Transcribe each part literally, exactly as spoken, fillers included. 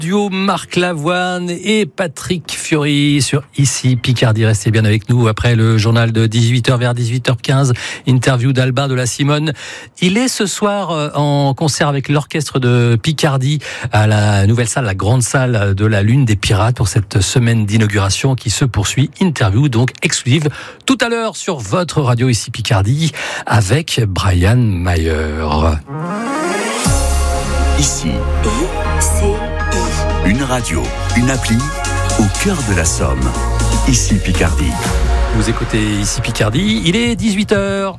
Duo Marc Lavoine et Patrick Fiori sur Ici Picardie. Restez bien avec nous après le journal de dix-huit heures vers dix-huit heures quinze. Interview d'Albin de la Simone. Il est ce soir en concert avec l'orchestre de Picardie à la nouvelle salle, la grande salle de la Lune des Pirates pour cette semaine d'inauguration qui se poursuit. Interview donc exclusive tout à l'heure sur votre radio Ici Picardie avec Brian Mayer. Ici. C'est Une radio, une appli, au cœur de la Somme. Ici Picardie. Vous écoutez Ici Picardie, il est dix-huit heures.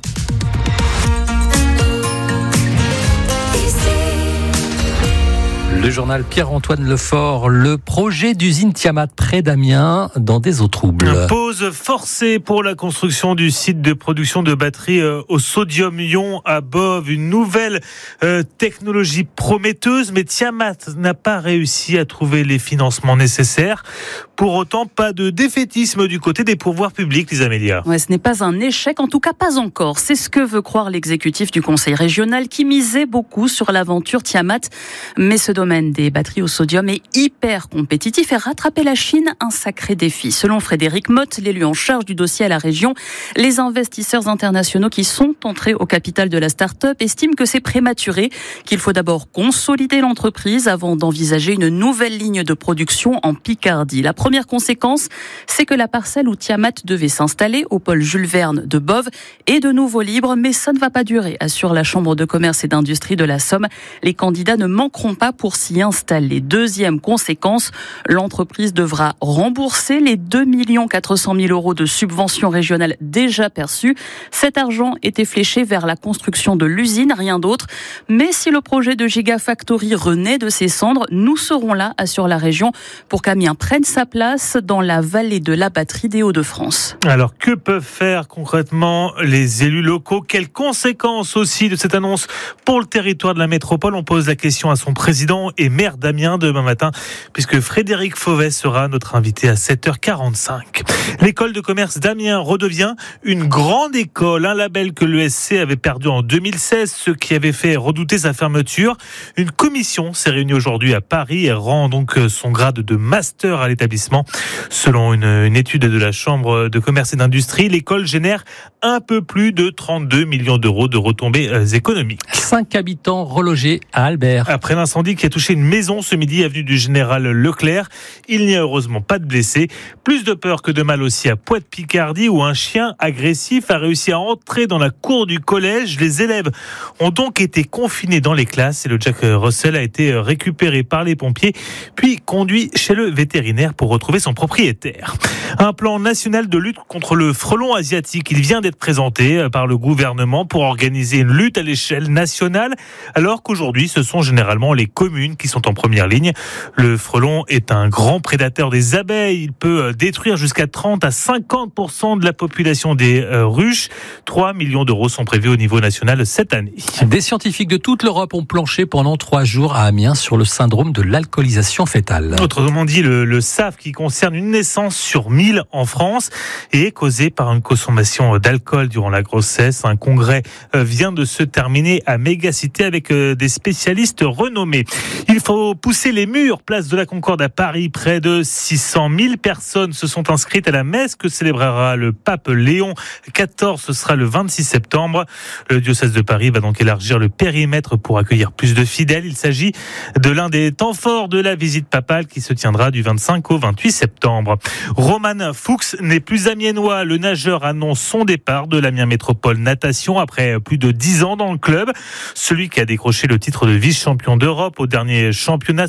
Le journal Pierre-Antoine Lefort, le projet d'usine Tiamat près d'Amiens dans des eaux troubles. Pause forcée pour la construction du site de production de batteries au sodium-ion à Boves. Une nouvelle euh, technologie prometteuse, mais Tiamat n'a pas réussi à trouver les financements nécessaires. Pour autant, pas de défaitisme du côté des pouvoirs publics, Lisa Mélia. Ouais, ce n'est pas un échec, en tout cas pas encore. C'est ce que veut croire l'exécutif du conseil régional qui misait beaucoup sur l'aventure Tiamat. Mais ce domaine des batteries au sodium est hyper compétitif et rattraper la Chine, un sacré défi. Selon Frédéric Motte, l'élu en charge du dossier à la région, les investisseurs internationaux qui sont entrés au capital de la start-up estiment que c'est prématuré, qu'il faut d'abord consolider l'entreprise avant d'envisager une nouvelle ligne de production en Picardie. La première conséquence, c'est que la parcelle où Tiamat devait s'installer, au pôle Jules Verne de Boves, est de nouveau libre, mais ça ne va pas durer, assure la Chambre de commerce et d'industrie de la Somme. Les candidats ne manqueront pas pour s'y installer. Deuxième conséquence, l'entreprise devra rembourser les deux millions quatre cent mille euros de subventions régionales déjà perçues. Cet argent était fléché vers la construction de l'usine, rien d'autre. Mais si le projet de Gigafactory renaît de ses cendres, nous serons là, assure la région, pour qu'Amiens prenne sa place dans la vallée de la batterie des Hauts-de-France. Alors, que peuvent faire concrètement les élus locaux? Quelles conséquences aussi de cette annonce pour le territoire de la métropole? On pose la question à son président et maire d'Amiens demain matin, puisque Frédéric Fauvet sera notre invité à sept heures quarante-cinq. L'école de commerce d'Amiens redevient une grande école, un label que l'E S C avait perdu en deux mille seize, ce qui avait fait redouter sa fermeture. Une commission s'est réunie aujourd'hui à Paris et rend donc son grade de master à l'établissement. Selon une, une étude de la Chambre de commerce et d'industrie, l'école génère un peu plus de trente-deux millions d'euros de retombées économiques. Cinq habitants relogés à Albert. Après l'incendie qui a touché une maison ce midi, avenue du Général Leclerc, il n'y a heureusement pas de blessés. Plus de peur que de mal aussi à Poix-de-Picardie, où un chien agressif a réussi à entrer dans la cour du collège. Les élèves ont donc été confinés dans les classes et le Jack Russell a été récupéré par les pompiers, puis conduit chez le vétérinaire pour retrouver son propriétaire. Un plan national de lutte contre le frelon asiatique. Il vient d'être présenté par le gouvernement pour organiser une lutte à l'échelle nationale, alors qu'aujourd'hui, ce sont généralement les communes qui sont en première ligne. Le frelon est un grand prédateur des abeilles. Il peut détruire jusqu'à trente à cinquante pour cent de la population des ruches. trois millions d'euros sont prévus au niveau national cette année. Des scientifiques de toute l'Europe ont planché pendant trois jours à Amiens sur le syndrome de l'alcoolisation fœtale. Autrement dit, le, le S A F qui concerne une naissance sur mille en France et est causé par une consommation d'alcool durant la grossesse. Un congrès vient de se terminer à Mégacité avec des spécialistes renommés. Il faut pousser les murs, place de la Concorde à Paris. Près de six cent mille personnes se sont inscrites à la messe que célébrera le pape Léon quatorze. Ce sera le vingt-six septembre. Le diocèse de Paris va donc élargir le périmètre pour accueillir plus de fidèles. Il s'agit de l'un des temps forts de la visite papale qui se tiendra du vingt-cinq au vingt-huit septembre. Roman Fuchs n'est plus amiénois. Le nageur annonce son départ de l'Amiens Métropole Natation après plus de dix ans dans le club. Celui qui a décroché le titre de vice-champion d'Europe au dernier championnat